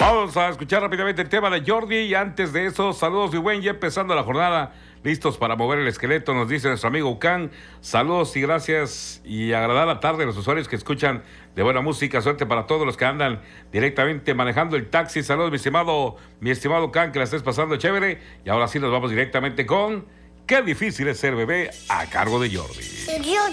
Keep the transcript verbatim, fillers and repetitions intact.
Vamos a escuchar rápidamente el tema de Jordi y antes de eso, saludos y buen ya empezando la jornada, listos para mover el esqueleto, nos dice nuestro amigo Ucán. Saludos y gracias y agradar la tarde a los usuarios que escuchan de buena música. Suerte para todos los que andan directamente manejando el taxi. Saludos, mi estimado, mi estimado Ucán, que la estés pasando chévere. Y ahora sí nos vamos directamente con Qué difícil es ser bebé a cargo de Jordi. Yo